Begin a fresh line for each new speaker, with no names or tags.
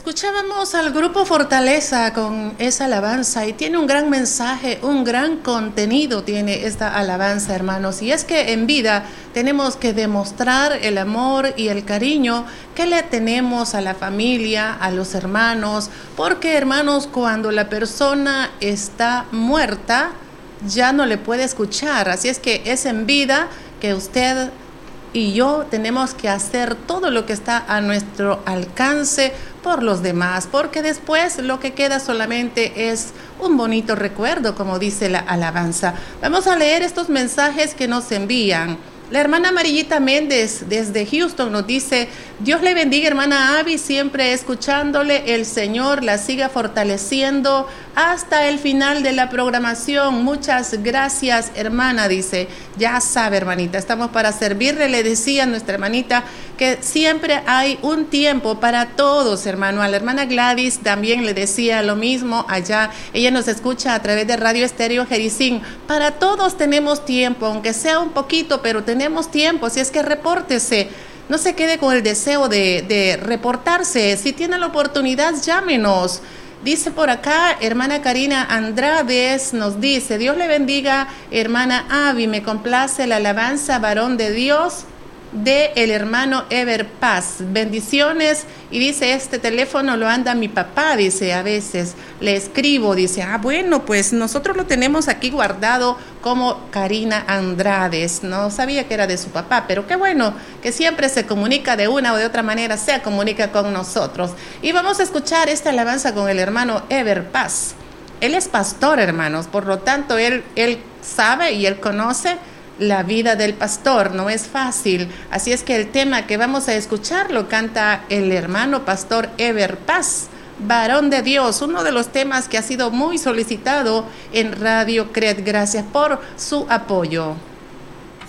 Escuchábamos al grupo Fortaleza con esa alabanza y tiene un gran mensaje, un gran contenido tiene esta alabanza, hermanos. Y es que en vida tenemos que demostrar el amor y el cariño que le tenemos a la familia, a los hermanos, porque hermanos, cuando la persona está muerta, ya no le puede escuchar. Así es que es en vida que usted y yo tenemos que hacer todo lo que está a nuestro alcance por los demás, porque después lo que queda solamente es un bonito recuerdo, como dice la alabanza. Vamos a leer estos mensajes que nos envían. La hermana Amarillita Méndez desde Houston nos dice: Dios le bendiga, hermana Abby, siempre escuchándole, el Señor la siga fortaleciendo hasta el final de la programación. Muchas gracias, hermana, dice. Ya sabe, hermanita, estamos para servirle. Le decía a nuestra hermanita que siempre hay un tiempo para todos, hermano. A la hermana Gladys también le decía lo mismo allá. Ella nos escucha a través de Radio Estéreo Jericín. Para todos tenemos tiempo, aunque sea un poquito, pero tenemos tiempo. Si es que repórtese. No se quede con el deseo de reportarse. Si tiene la oportunidad, llámenos. Dice por acá, hermana Karina Andrades, nos dice: Dios le bendiga, hermana Abby, me complace la alabanza varón de Dios de el hermano Ever Paz. Bendiciones. Y dice, este teléfono lo anda mi papá, dice, a veces le escribo, dice, bueno, pues nosotros lo tenemos aquí guardado como Karina Andrades. No sabía que era de su papá, pero qué bueno que siempre se comunica de una o de otra manera, se comunica con nosotros. Y vamos a escuchar esta alabanza con el hermano Ever Paz. Él es pastor, hermanos, por lo tanto, él sabe y él conoce la vida del pastor, no es fácil. Así es que el tema que vamos a escuchar lo canta el hermano pastor Ever Paz, varón de Dios, uno de los temas que ha sido muy solicitado en Radio CRED. Gracias por su apoyo.